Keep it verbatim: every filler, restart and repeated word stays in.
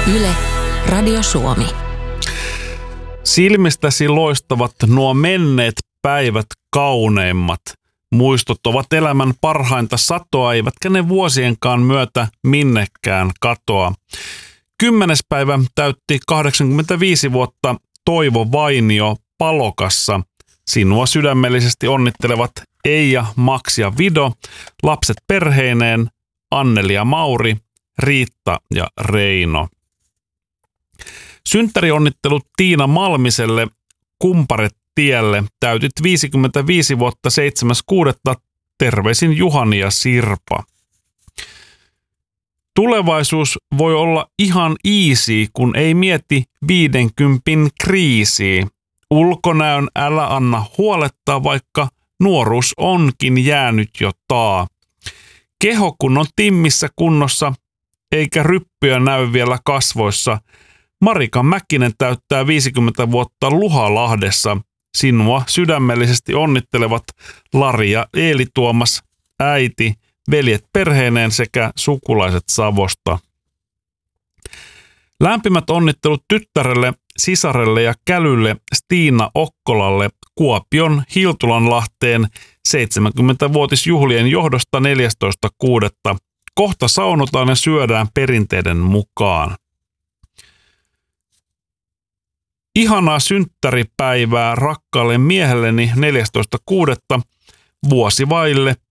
Yle, Radio Suomi. Silmistäsi loistavat nuo menneet päivät kauneimmat. Muistot ovat elämän parhainta satoa, eivätkä ne vuosienkaan myötä minnekään katoa. Kymmenes päivä täytti kahdeksankymmentäviisi vuotta Toivo Vainio Palokassa. Sinua sydämellisesti onnittelevat Eija, Max ja Vido, lapset perheineen, Anneli ja Mauri, Riitta ja Reino. Synttärionnittelut Tiina Malmiselle Kumparetielle. Täytit viisikymmentäviisi vuotta seitsemäs kuudetta. Terveisin Juhani ja Sirpa. Tulevaisuus voi olla ihan easy, kun ei mieti viidenkympin kriisiä. Ulkonäön älä anna huolettaa, vaikka nuoruus onkin jäänyt jo taa. Keho kun on timmissä kunnossa, eikä ryppyjä näy vielä kasvoissa. Marika Mäkinen täyttää viisikymmentä vuotta Luhalahdessa. Sinua sydämellisesti onnittelevat Lari ja Eeli Tuomas, äiti, veljet perheineen sekä sukulaiset Savosta. Lämpimät onnittelut tyttärelle, sisarelle ja kälylle Stiina Okkolalle Kuopion Hiltulanlahteen seitsemänkymmentävuotisjuhlien johdosta neljästoista kuudetta. Kohta saunotaan ja syödään perinteiden mukaan. Ihanaa synttäripäivää rakkaalle miehelleni neljästoista kuudetta. Vuosi vaille